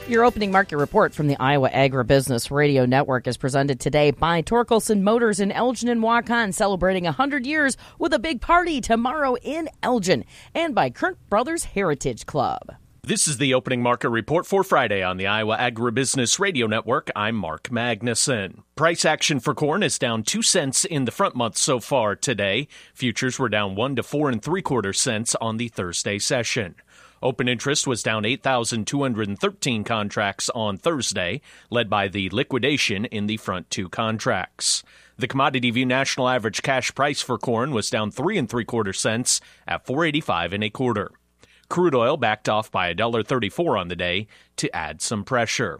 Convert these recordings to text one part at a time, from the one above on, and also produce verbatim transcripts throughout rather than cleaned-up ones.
Your opening market report from the Iowa Agribusiness Radio Network is presented today by Torkelson Motors in Elgin and Waukon, celebrating one hundred years with a big party tomorrow in Elgin, and by Kern Brothers Heritage Club. This is the opening market report for Friday on the Iowa Agribusiness Radio Network. I'm Mark Magnuson. Price action for corn is down two cents in the front month so far today. Futures were down one to four and three quarter cents on the Thursday session. Open interest was down eight thousand two hundred thirteen contracts on Thursday, led by the liquidation in the front two contracts. The Commodity View National Average Cash Price for corn was down three and three quarter cents at four eighty-five and a quarter. Crude oil backed off by one dollar thirty-four on the day to add some pressure.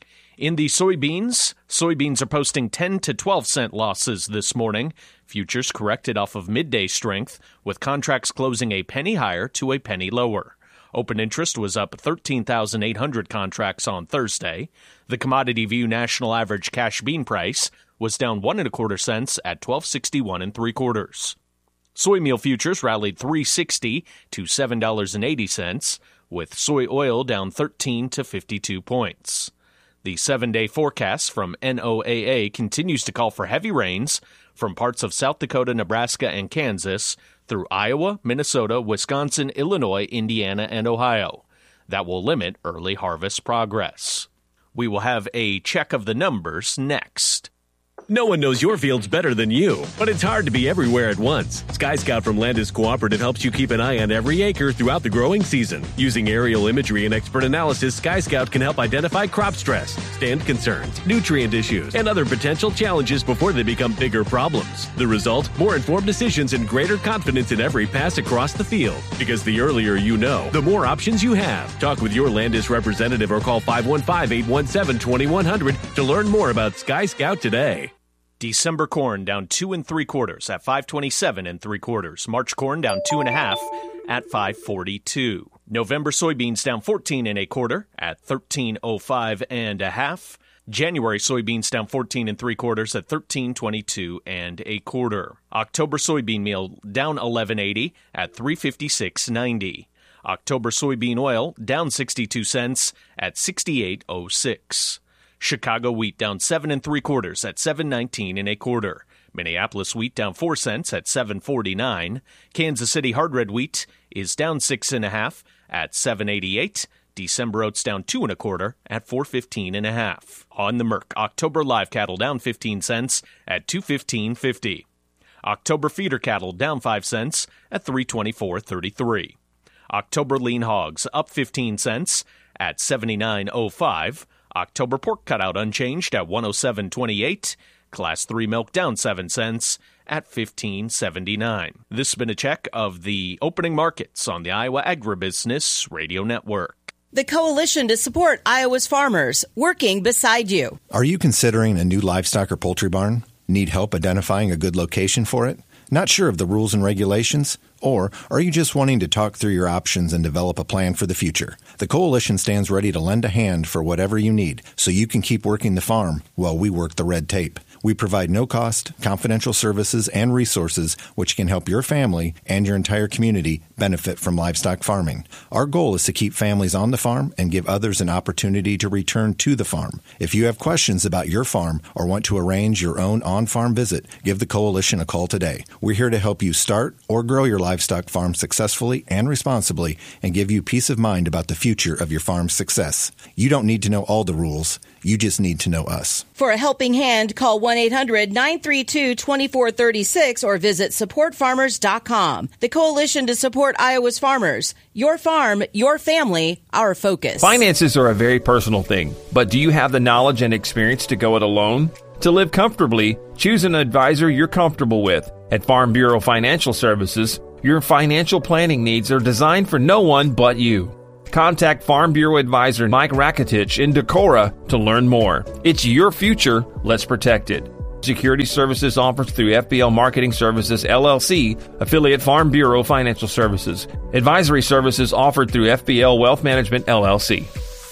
In the soybeans, soybeans are posting ten to twelve cent losses this morning. Futures corrected off of midday strength, with contracts closing a penny higher to a penny lower. Open interest was up thirteen thousand eight hundred contracts on Thursday. The Commodity View National Average Cash Bean Price was down one and a quarter cents at twelve sixty-one and three quarters. Soy meal futures rallied three sixty to seven dollars and eighty cents, with soy oil down thirteen to fifty-two points. The seven-day forecast from N O A A continues to call for heavy rains from parts of South Dakota, Nebraska, and Kansas through Iowa, Minnesota, Wisconsin, Illinois, Indiana, and Ohio. That will limit early harvest progress. We will have a check of the numbers next. No one knows your fields better than you, but it's hard to be everywhere at once. Sky Scout from Landis Cooperative helps you keep an eye on every acre throughout the growing season. Using aerial imagery and expert analysis, Sky Scout can help identify crop stress, stand concerns, nutrient issues, and other potential challenges before they become bigger problems. The result? More informed decisions and greater confidence in every pass across the field. Because the earlier you know, the more options you have. Talk with your Landis representative or call five one five, eight one seven, two one zero zero to learn more about Sky Scout today. December corn down two and three quarters at five twenty-seven and three quarters. March corn down two and a half at five forty-two. November soybeans down fourteen and a quarter at thirteen oh five and a half. January soybeans down fourteen and three quarters at thirteen twenty-two and a quarter. October soybean meal down eleven eighty at three fifty-six ninety. October soybean oil down sixty-two cents at sixty-eight oh six. Chicago wheat down seven and three quarters at seven nineteen and a quarter. Minneapolis wheat down four cents at seven forty-nine. Kansas City hard red wheat is down six and a half at seven eighty-eight. December oats down two and a quarter at four fifteen and a half. On the Merc, October live cattle down fifteen cents at two fifteen fifty. October feeder cattle down five cents at three twenty-four thirty-three. October lean hogs up fifteen cents at seventy-nine oh five. October pork cutout unchanged at one oh seven twenty-eight. Class three milk down seven cents at fifteen seventy-nine. This has been a check of the opening markets on the Iowa Agribusiness Radio Network. The Coalition to Support Iowa's Farmers, working beside you. Are you considering a new livestock or poultry barn? Need help identifying a good location for it? Not sure of the rules and regulations? Or are you just wanting to talk through your options and develop a plan for the future? The Coalition stands ready to lend a hand for whatever you need so you can keep working the farm while we work the red tape. We provide no-cost, confidential services and resources which can help your family and your entire community benefit from livestock farming. Our goal is to keep families on the farm and give others an opportunity to return to the farm. If you have questions about your farm or want to arrange your own on-farm visit, give the Coalition a call today. We're here to help you start or grow your livestock farm successfully and responsibly and give you peace of mind about the future of your farm's success. You don't need to know all the rules. You just need to know us. For a helping hand, call one eight hundred nine three two two four three six or visit support farmers dot com. The Coalition to Support Iowa's Farmers. Your farm, your family, our focus. Finances are a very personal thing, but do you have the knowledge and experience to go it alone? To live comfortably, choose an advisor you're comfortable with. At Farm Bureau Financial Services, your financial planning needs are designed for no one but you. Contact Farm Bureau Advisor Mike Rakitich in Decorah to learn more. It's your future. Let's protect it. Security services offered through F B L Marketing Services, L L C, affiliate Farm Bureau Financial Services. Advisory services offered through F B L Wealth Management, L L C.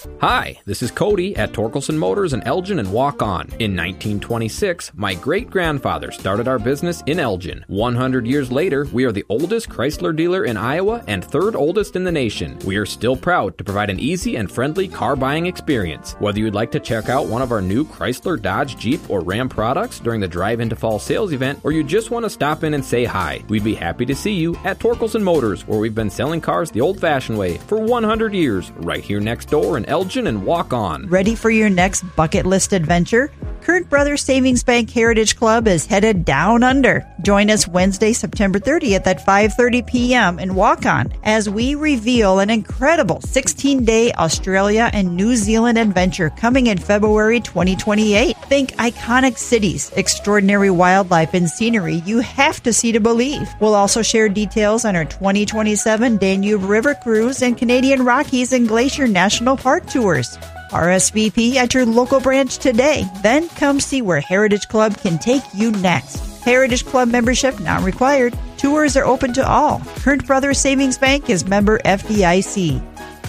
Hi, this is Cody at Torkelson Motors in Elgin and Walk On. In nineteen twenty-six, my great-grandfather started our business in Elgin. one hundred years later, we are the oldest Chrysler dealer in Iowa and third oldest in the nation. We are still proud to provide an easy and friendly car buying experience. Whether you'd like to check out one of our new Chrysler, Dodge, Jeep, or Ram products during the Drive Into Fall sales event, or you just want to stop in and say hi, we'd be happy to see you at Torkelson Motors, where we've been selling cars the old-fashioned way for one hundred years, right here next door in Elgin and Walk On. Ready for your next bucket list adventure? Current Brothers Savings Bank Heritage Club is headed down under. Join us Wednesday, September thirtieth at five thirty p.m. in Walk On as we reveal an incredible sixteen-day Australia and New Zealand adventure coming in February twenty twenty-eight. Think iconic cities, extraordinary wildlife, and scenery you have to see to believe. We'll also share details on our twenty twenty-seven Danube River Cruise and Canadian Rockies and Glacier National Park tours. R S V P at your local branch today. Then come see where Heritage Club can take you next. Heritage Club membership not required. Tours are open to all. Current Brothers Savings Bank is member F D I C.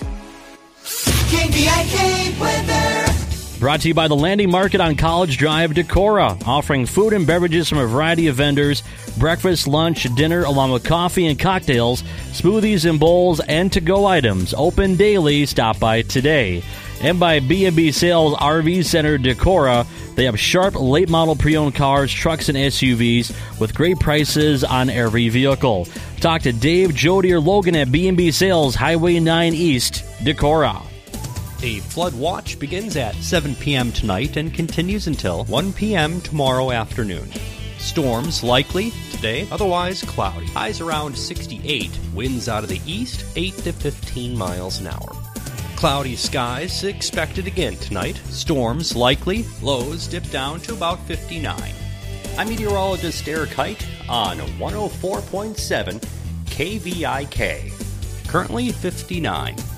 K V I K weather. Brought to you by the Landing Market on College Drive, Decorah, offering food and beverages from a variety of vendors, breakfast, lunch, dinner, along with coffee and cocktails, smoothies and bowls, and to-go items. Open daily. Stop by today. And by B and B Sales R V Center, Decorah. They have sharp, late-model pre-owned cars, trucks, and S U Vs with great prices on every vehicle. Talk to Dave, Jody, or Logan at B and B Sales, Highway nine East, Decorah. A flood watch begins at seven p.m. tonight and continues until one p.m. tomorrow afternoon. Storms likely today, otherwise cloudy. Highs around sixty-eight. Winds out of the east, eight to fifteen miles an hour. Cloudy skies expected again tonight. Storms likely. Lows dip down to about fifty-nine. I'm meteorologist Eric Height on one oh four point seven K V I K. Currently fifty-nine.